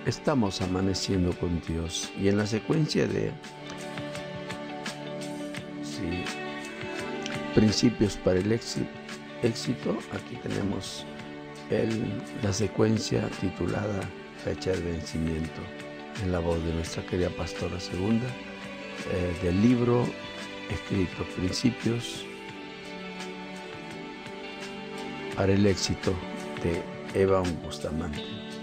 Estamos amaneciendo con Dios y en la secuencia de principios para el éxito, aquí tenemos la secuencia titulada Fecha de Vencimiento, en la voz de nuestra querida pastora segunda, del libro escrito Principios para el éxito de Eva Bustamante.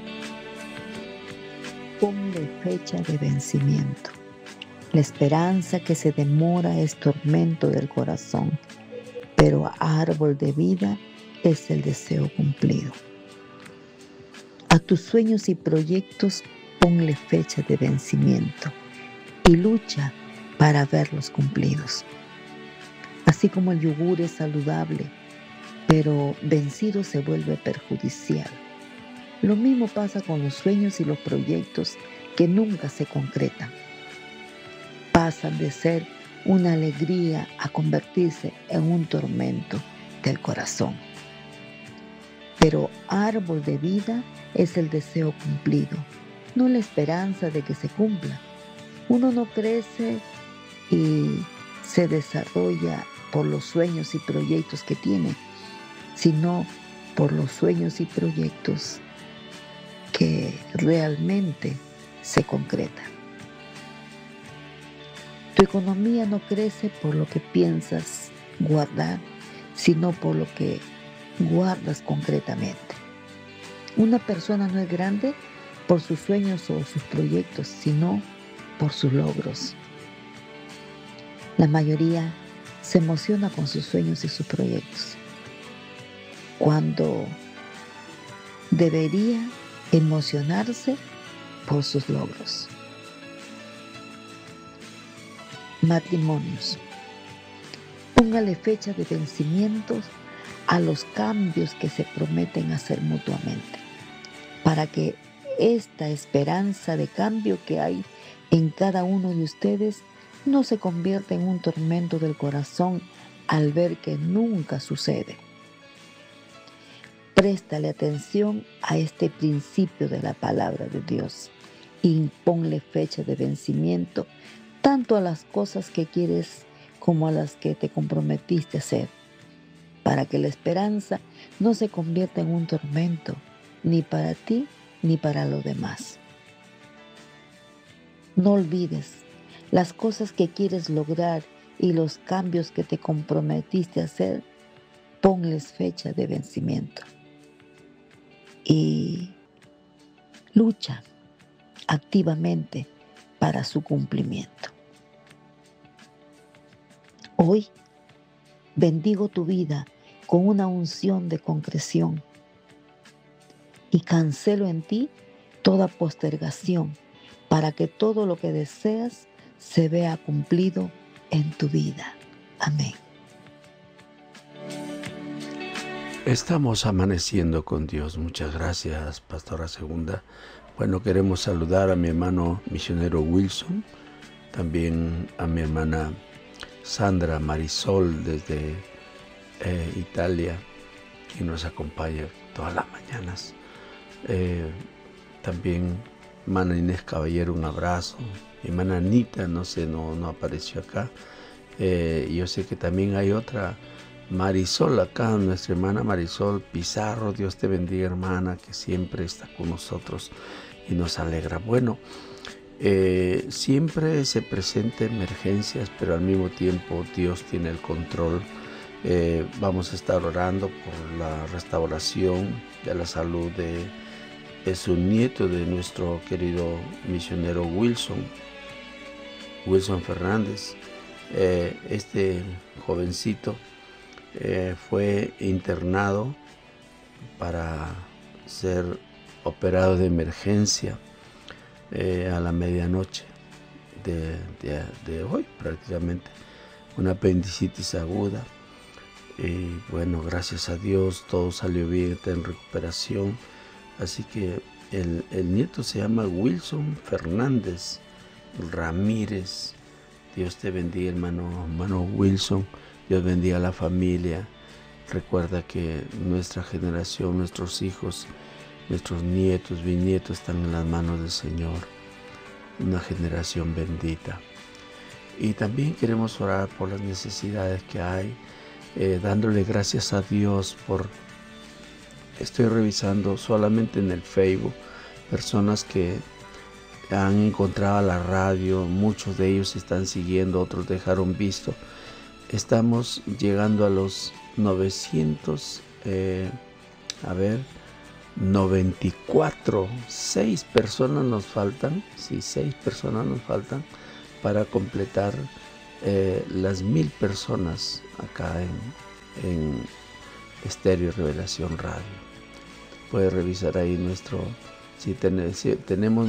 Ponle fecha de vencimiento. La esperanza que se demora es tormento del corazón, pero árbol de vida es el deseo cumplido. A tus sueños y proyectos ponle fecha de vencimiento y lucha para verlos cumplidos. Así como el yogur es saludable, pero vencido se vuelve perjudicial. Lo mismo pasa con los sueños y los proyectos que nunca se concretan. Pasan de ser una alegría a convertirse en un tormento del corazón. Pero árbol de vida es el deseo cumplido, no la esperanza de que se cumpla. Uno no crece y se desarrolla por los sueños y proyectos que tiene, sino por los sueños y proyectos que realmente se concretan. Tu economía no crece por lo que piensas guardar, sino por lo que guardas concretamente. Una persona no es grande por sus sueños o sus proyectos, sino por sus logros. La mayoría se emociona con sus sueños y sus proyectos, cuando debería emocionarse por sus logros. Matrimonios. Póngale fecha de vencimientos a los cambios que se prometen hacer mutuamente, para que esta esperanza de cambio que hay en cada uno de ustedes no se convierta en un tormento del corazón al ver que nunca sucede. Préstale atención a este principio de la palabra de Dios y ponle fecha de vencimiento tanto a las cosas que quieres como a las que te comprometiste a hacer, para que la esperanza no se convierta en un tormento ni para ti ni para los demás. No olvides las cosas que quieres lograr y los cambios que te comprometiste a hacer, ponles fecha de vencimiento. Y lucha activamente para su cumplimiento. Hoy bendigo tu vida con una unción de concreción y cancelo en ti toda postergación para que todo lo que deseas se vea cumplido en tu vida. Amén. Estamos amaneciendo con Dios. Muchas gracias, pastora segunda. Bueno, queremos saludar a mi hermano misionero Wilson, también a mi hermana Sandra Marisol desde Italia, quien nos acompaña todas las mañanas. También hermana Inés Caballero, un abrazo. Mi hermana Anita, no apareció acá. Yo sé que también hay otra Marisol acá, nuestra hermana Marisol Pizarro. Dios te bendiga, hermana, que siempre está con nosotros y nos alegra. Bueno, siempre se presentan emergencias, pero al mismo tiempo Dios tiene el control. Vamos a estar orando por la restauración de la salud de su nieto, de nuestro querido misionero Wilson Fernández. Este jovencito fue internado para ser operado de emergencia a la medianoche de hoy, prácticamente una apendicitis aguda. Y bueno, gracias a Dios todo salió bien, está en recuperación. Así que el nieto se llama Wilson Fernández Ramírez. Dios te bendiga, hermano Wilson. Dios bendiga a la familia. Recuerda que nuestra generación, nuestros hijos, nuestros nietos, bisnietos están en las manos del Señor. Una generación bendita. Y también queremos orar por las necesidades que hay, dándole gracias a Dios por... Estoy revisando solamente en el Facebook personas que han encontrado la radio, muchos de ellos están siguiendo, otros dejaron visto. Estamos llegando a los 94, 6 personas nos faltan, sí, 6 personas nos faltan para completar las 1000 personas acá en Estéreo Revelación Radio. Puedes revisar ahí tenemos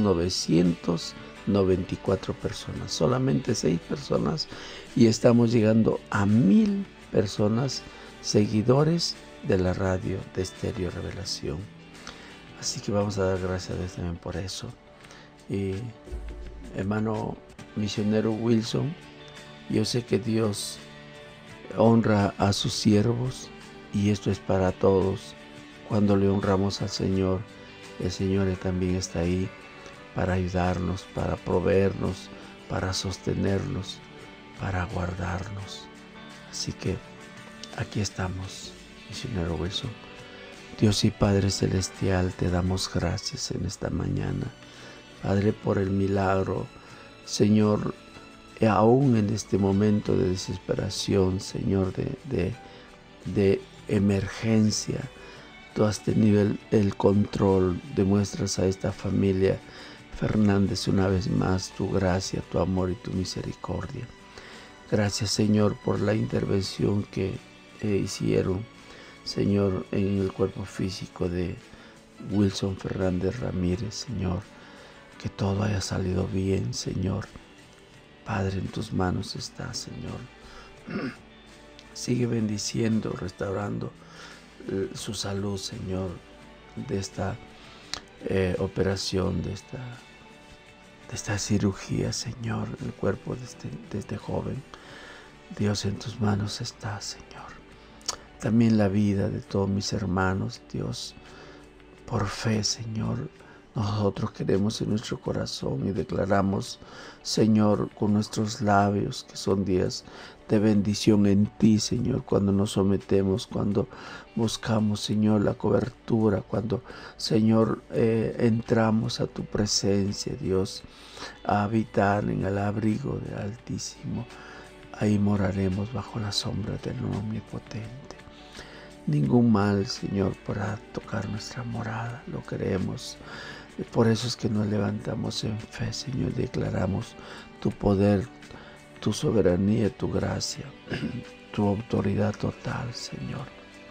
994 personas, solamente 6 personas y estamos llegando a 1000 personas seguidores de la radio de Estéreo Revelación. Así que vamos a dar gracias a Dios también por eso. Y hermano misionero Wilson, yo sé que Dios honra a sus siervos y esto es para todos. Cuando le honramos al Señor, el Señor también está ahí para ayudarnos, para proveernos, para sostenernos, para guardarnos. Así que aquí estamos, misionero Wilson. Dios y Padre Celestial, te damos gracias en esta mañana, Padre, por el milagro, Señor, aún en este momento de desesperación, Señor, de emergencia. Tú has tenido el control, demuestras a esta familia Fernández una vez más tu gracia, tu amor y tu misericordia. Gracias, Señor, por la intervención que hicieron, Señor, en el cuerpo físico de Wilson Fernández Ramírez, Señor. Que todo haya salido bien, Señor. Padre, en tus manos está, Señor. Sigue bendiciendo, restaurando su salud, Señor, de esta operación, de esta cirugía, Señor, en el cuerpo de este joven. Dios, en tus manos está, Señor. También la vida de todos mis hermanos, Dios, por fe, Señor, nosotros queremos en nuestro corazón y declaramos, Señor, con nuestros labios, que son días de bendición en ti, Señor, cuando nos sometemos, cuando buscamos, Señor, la cobertura, cuando, Señor, entramos a tu presencia, Dios, a habitar en el abrigo del Altísimo. Ahí moraremos bajo la sombra del Omnipotente. Ningún mal, Señor, podrá tocar nuestra morada, lo creemos. Por eso es que nos levantamos en fe, Señor, declaramos tu poder, tu soberanía, tu gracia, tu autoridad total, Señor.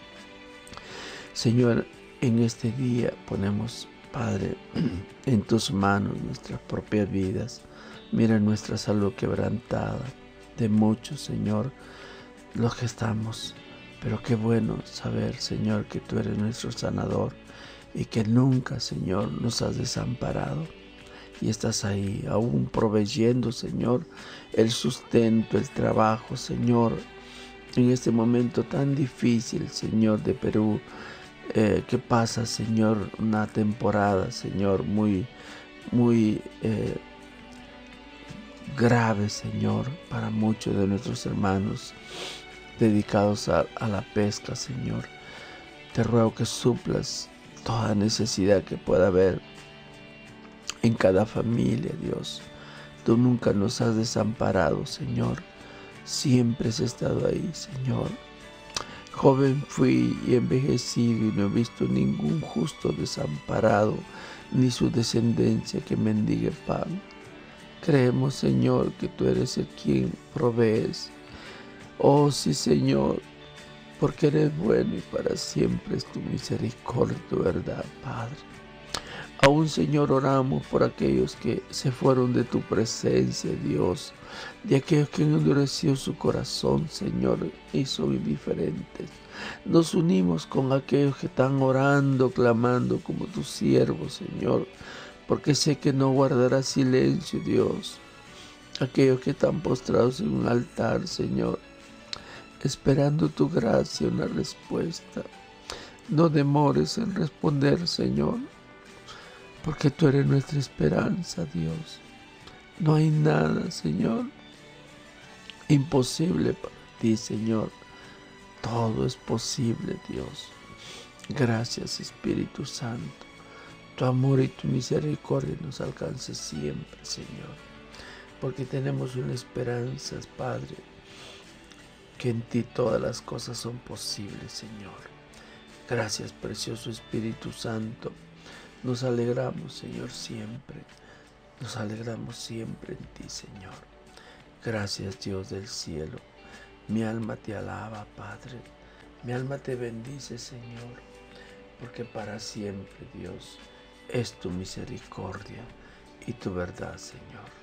Señor, en este día ponemos, Padre, en tus manos nuestras propias vidas. Mira nuestra salud quebrantada de muchos, Señor, los que estamos. Pero qué bueno saber, Señor, que tú eres nuestro sanador y que nunca, Señor, nos has desamparado. Y estás ahí aún proveyendo, Señor, el sustento, el trabajo, Señor, en este momento tan difícil, Señor, de Perú, que pasa, Señor, una temporada, Señor, muy grave, Señor, para muchos de nuestros hermanos dedicados a la pesca, Señor. Te ruego que suplas toda necesidad que pueda haber en cada familia, Dios. Tú nunca nos has desamparado, Señor. Siempre has estado ahí, Señor. Joven fui y envejecido y no he visto ningún justo desamparado, ni su descendencia que mendigue pan. Creemos, Señor, que tú eres el quien provees. Oh, sí, Señor, porque eres bueno y para siempre es tu misericordia y tu verdad, Padre. Aún, Señor, oramos por aquellos que se fueron de tu presencia, Dios, de aquellos que han endurecido su corazón, Señor, y son indiferentes. Nos unimos con aquellos que están orando, clamando como tus siervos, Señor, porque sé que no guardarás silencio, Dios. Aquellos que están postrados en un altar, Señor, esperando tu gracia, una respuesta. No demores en responder, Señor. porque tú eres nuestra esperanza, Dios. No hay nada, Señor, imposible para ti, Señor. Todo es posible, Dios. Gracias, Espíritu Santo. Tu amor y tu misericordia nos alcance siempre, Señor, porque tenemos una esperanza, Padre, que en ti todas las cosas son posibles, Señor. Gracias, precioso Espíritu Santo. Nos alegramos, Señor, siempre. Nos alegramos siempre en ti, Señor. Gracias, Dios del cielo. Mi alma te alaba, Padre. Mi alma te bendice, Señor, porque para siempre, Dios, es tu misericordia y tu verdad, Señor.